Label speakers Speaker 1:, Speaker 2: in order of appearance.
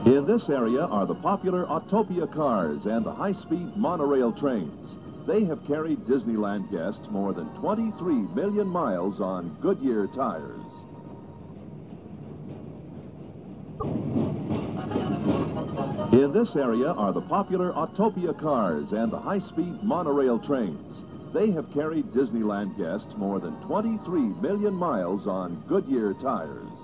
Speaker 1: In this area are the popular Autopia cars and the high-speed monorail trains. They have carried Disneyland guests more than 23 million miles on Goodyear tires. In this area are the popular Autopia cars and the high-speed monorail trains. They have carried Disneyland guests more than 23 million miles on Goodyear tires.